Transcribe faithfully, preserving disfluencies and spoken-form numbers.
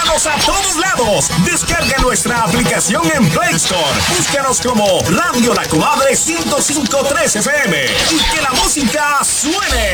Escúchanos a todos lados. Descarga nuestra aplicación en Play Store. Búscanos como Radio La Comadre ciento cinco punto tres F M y que la música suene.